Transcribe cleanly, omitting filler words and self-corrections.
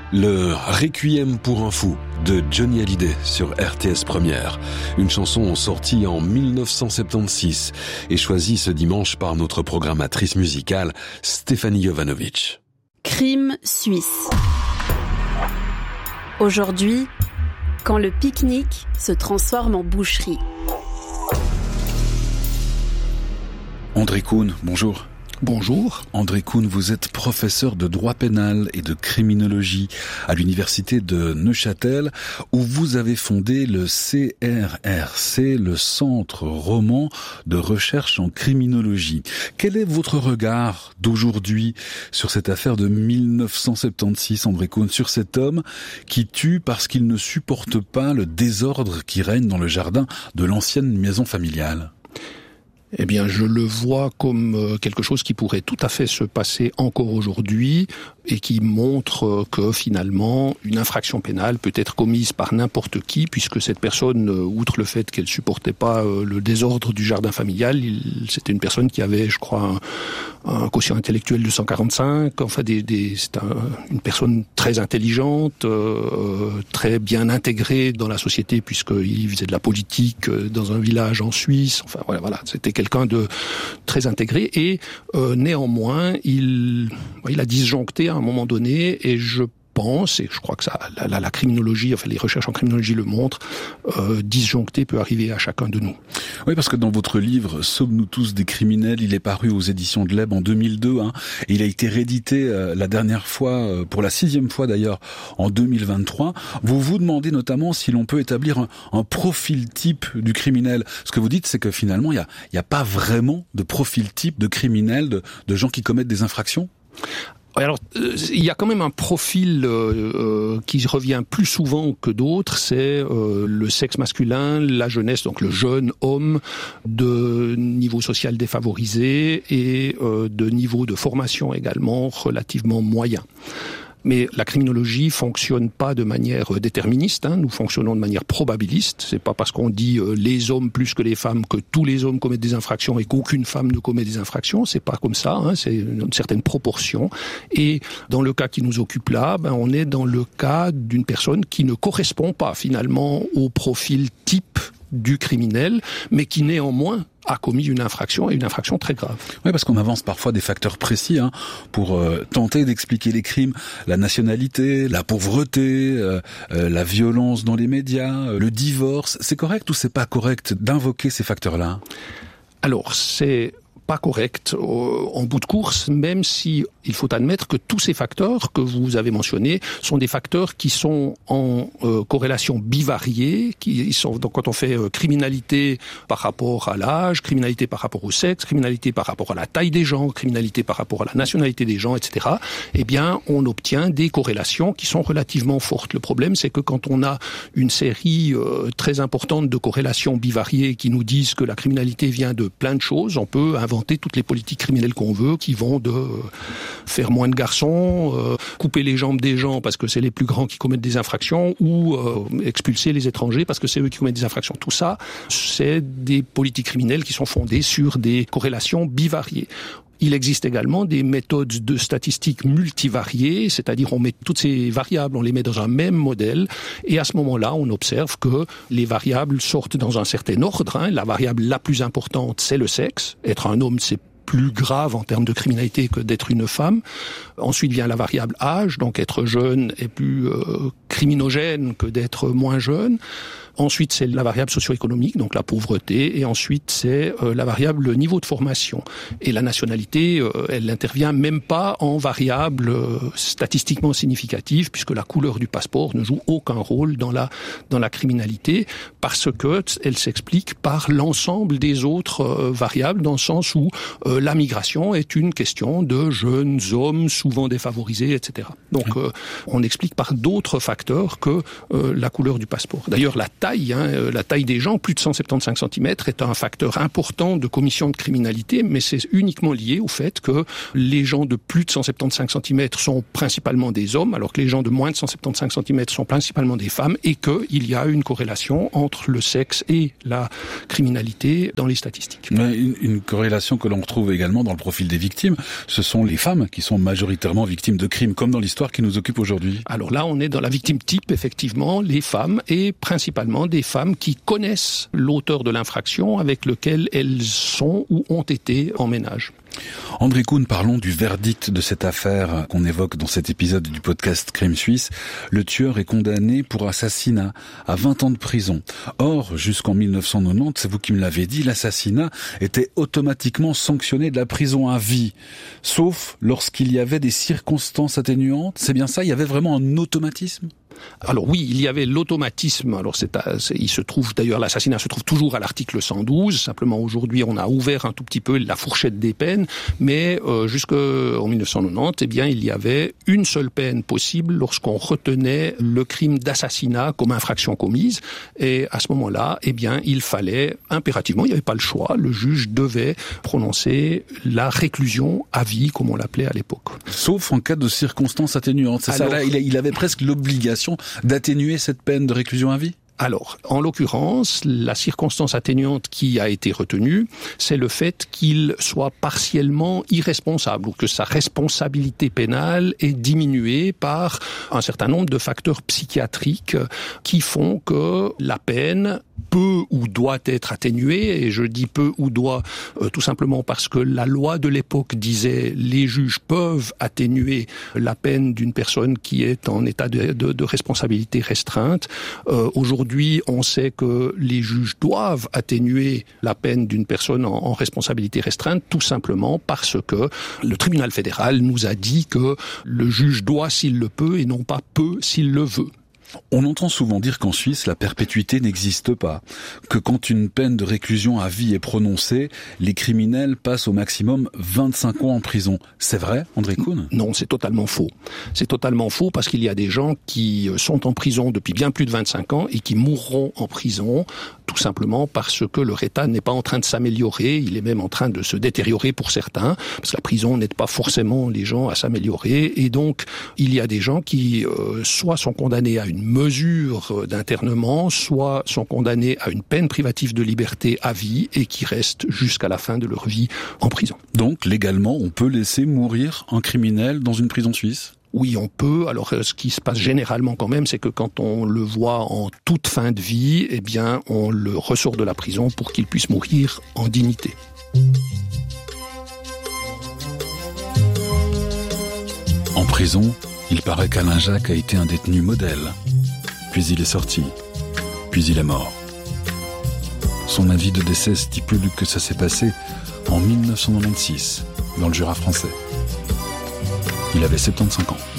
Le Requiem pour un fou de Johnny Hallyday sur RTS Première. Une chanson sortie en 1976 et choisie ce dimanche par notre programmatrice musicale Stéphanie Jovanovic. Crime suisse. Aujourd'hui, quand le pique-nique se transforme en boucherie. André Kuhn, bonjour. Bonjour. André Kuhn, vous êtes professeur de droit pénal et de criminologie à l'université de Neuchâtel, où vous avez fondé le CRRC, le Centre roman de recherche en criminologie. Quel est votre regard d'aujourd'hui sur cette affaire de 1976, André Kuhn, sur cet homme qui tue parce qu'il ne supporte pas le désordre qui règne dans le jardin de l'ancienne maison familiale ? Eh bien, je le vois comme quelque chose qui pourrait tout à fait se passer encore aujourd'hui et qui montre que finalement, une infraction pénale peut être commise par n'importe qui, puisque cette personne, outre le fait qu'elle supportait pas le désordre du jardin familial, c'était une personne qui avait, je crois, un quotient intellectuel de 145, enfin c'est une personne très intelligente, très bien intégrée dans la société, puisqu'il faisait de la politique dans un village en Suisse, enfin voilà, c'était quelqu'un de très intégré et néanmoins il a disjoncté à un moment donné et je pense, et je crois que ça, la criminologie, enfin les recherches en criminologie le montrent, disjoncter peut arriver à chacun de nous. Oui, parce que dans votre livre « Sommes-nous tous des criminels », il est paru aux éditions de l'Eb en 2002, et il a été réédité la dernière fois, pour la 6e fois d'ailleurs, en 2023. Vous vous demandez notamment si l'on peut établir un profil type du criminel. Ce que vous dites, c'est que finalement, il y a pas vraiment de profil type de criminel, de gens qui commettent des infractions ? Alors, il y a quand même un profil qui revient plus souvent que d'autres, c'est le sexe masculin, la jeunesse, donc le jeune homme de niveau social défavorisé et de niveau de formation également relativement moyen. Mais la criminologie fonctionne pas de manière déterministe, nous fonctionnons de manière probabiliste. C'est pas parce qu'on dit les hommes plus que les femmes que tous les hommes commettent des infractions et qu'aucune femme ne commet des infractions. C'est pas comme ça, c'est une certaine proportion. Et dans le cas qui nous occupe là, on est dans le cas d'une personne qui ne correspond pas finalement au profil type du criminel, mais qui néanmoins a commis une infraction, et une infraction très grave. Oui, parce qu'on avance parfois des facteurs précis pour tenter d'expliquer les crimes. La nationalité, la pauvreté, la violence dans les médias, le divorce. C'est correct ou c'est pas correct d'invoquer ces facteurs-là ? Alors, c'est pas correct en bout de course, même si il faut admettre que tous ces facteurs que vous avez mentionnés sont des facteurs qui sont en corrélation bivariée, qui sont donc quand on fait criminalité par rapport à l'âge, criminalité par rapport au sexe, criminalité par rapport à la taille des gens, criminalité par rapport à la nationalité des gens, etc. Eh bien, on obtient des corrélations qui sont relativement fortes. Le problème, c'est que quand on a une série très importante de corrélations bivariées qui nous disent que la criminalité vient de plein de choses, on peut inventer toutes les politiques criminelles qu'on veut, qui vont de faire moins de garçons, couper les jambes des gens parce que c'est les plus grands qui commettent des infractions, ou expulser les étrangers parce que c'est eux qui commettent des infractions. Tout ça, c'est des politiques criminelles qui sont fondées sur des corrélations bivariées. Il existe également des méthodes de statistiques multivariées, c'est-à-dire on met toutes ces variables, on les met dans un même modèle, et à ce moment-là, on observe que les variables sortent dans un certain ordre. La variable la plus importante, c'est le sexe. Être un homme, c'est plus grave en termes de criminalité que d'être une femme. Ensuite vient la variable âge, donc être jeune est plus criminogène que d'être moins jeune. Ensuite, c'est la variable socio-économique, donc la pauvreté, et ensuite c'est la variable niveau de formation. Et la nationalité, elle n'intervient même pas en variable statistiquement significative, puisque la couleur du passeport ne joue aucun rôle dans la criminalité, parce que elle s'explique par l'ensemble des autres variables, dans le sens où la migration est une question de jeunes hommes souvent défavorisés, etc. Donc on explique par d'autres facteurs que la couleur du passeport. D'ailleurs, la taille taille, la taille des gens, plus de 175 cm, est un facteur important de commission de criminalité, mais c'est uniquement lié au fait que les gens de plus de 175 cm sont principalement des hommes, alors que les gens de moins de 175 cm sont principalement des femmes, et qu'il y a une corrélation entre le sexe et la criminalité dans les statistiques. Une corrélation que l'on retrouve également dans le profil des victimes, ce sont les femmes qui sont majoritairement victimes de crimes, comme dans l'histoire qui nous occupe aujourd'hui. Alors là, on est dans la victime type, effectivement, les femmes, et principalement des femmes qui connaissent l'auteur de l'infraction avec lequel elles sont ou ont été en ménage. André Kuhn, parlons du verdict de cette affaire qu'on évoque dans cet épisode du podcast Crime Suisse. Le tueur est condamné pour assassinat à 20 ans de prison. Or, jusqu'en 1990, c'est vous qui me l'avez dit, l'assassinat était automatiquement sanctionné de la prison à vie. Sauf lorsqu'il y avait des circonstances atténuantes. C'est bien ça? Il y avait vraiment un automatisme? Alors oui, il y avait l'automatisme. Alors il se trouve d'ailleurs, l'assassinat se trouve toujours à l'article 112. Simplement aujourd'hui, on a ouvert un tout petit peu la fourchette des peines, mais jusqu'en 1990, eh bien, il y avait une seule peine possible lorsqu'on retenait le crime d'assassinat comme infraction commise. Et à ce moment-là, eh bien, il fallait impérativement, il n'y avait pas le choix, le juge devait prononcer la réclusion à vie, comme on l'appelait à l'époque. Sauf en cas de circonstances atténuantes. C'est alors, ça, là, il avait presque l'obligation d'atténuer cette peine de réclusion à vie? Alors, en l'occurrence, la circonstance atténuante qui a été retenue, c'est le fait qu'il soit partiellement irresponsable ou que sa responsabilité pénale est diminuée par un certain nombre de facteurs psychiatriques qui font que la peine peut ou doit être atténuée, et je dis peut ou doit tout simplement parce que la loi de l'époque disait les juges peuvent atténuer la peine d'une personne qui est en état de responsabilité restreinte. Aujourd'hui, on sait que les juges doivent atténuer la peine d'une personne en responsabilité restreinte, tout simplement parce que le tribunal fédéral nous a dit que le juge doit s'il le peut et non pas peut s'il le veut. On entend souvent dire qu'en Suisse, la perpétuité n'existe pas, que quand une peine de réclusion à vie est prononcée, les criminels passent au maximum 25 ans en prison. C'est vrai, André Kuhn? Non, c'est totalement faux. C'est totalement faux parce qu'il y a des gens qui sont en prison depuis bien plus de 25 ans et qui mourront en prison tout simplement parce que leur état n'est pas en train de s'améliorer, il est même en train de se détériorer pour certains, parce que la prison n'aide pas forcément les gens à s'améliorer, et donc il y a des gens qui soit sont condamnés à une mesure d'internement, soit sont condamnés à une peine privative de liberté à vie et qui restent jusqu'à la fin de leur vie en prison. Donc légalement, on peut laisser mourir un criminel dans une prison suisse ? Oui, on peut. Alors, ce qui se passe généralement quand même, c'est que quand on le voit en toute fin de vie, eh bien, on le ressort de la prison pour qu'il puisse mourir en dignité. En prison, il paraît qu'Alain Jacques a été un détenu modèle. Puis il est sorti. Puis il est mort. Son avis de décès stipule que ça s'est passé en 1996, dans le Jura français. Il avait 75 ans.